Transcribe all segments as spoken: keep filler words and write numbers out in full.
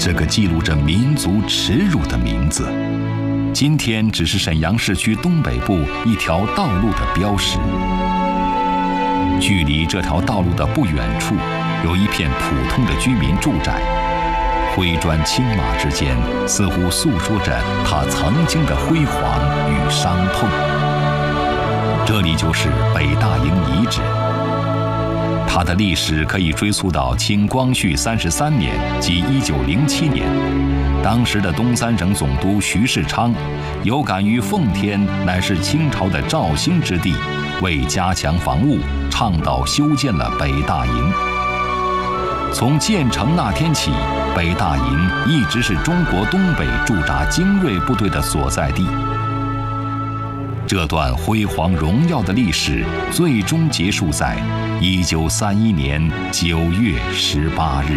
这个记录着民族耻辱的名字，今天只是沈阳市区东北部一条道路的标识。距离这条道路的不远处，有一片普通的居民住宅，灰砖青瓦之间，似乎诉说着它曾经的辉煌与伤痛。这里就是北大营遗址，它的历史可以追溯到清光绪三十三年，即一九零七年。当时的东三省总督徐世昌有感于奉天乃是清朝的肇兴之地，为加强防务，倡导修建了北大营。从建成那天起，北大营一直是中国东北驻扎精锐部队的所在地。这段辉煌荣耀的历史最终结束在一九三一年九月十八日。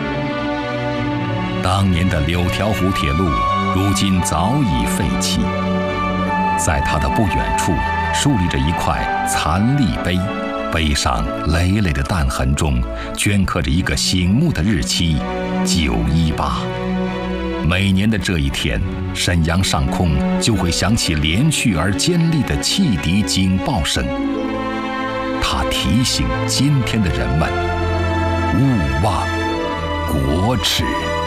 当年的柳条湖铁路如今早已废弃，在它的不远处竖立着一块残立碑，碑上累累的弹痕中镌刻着一个醒目的日期九一八。每年的这一天，沈阳上空就会响起连续而尖利的汽笛警报声，它提醒今天的人们勿忘国耻。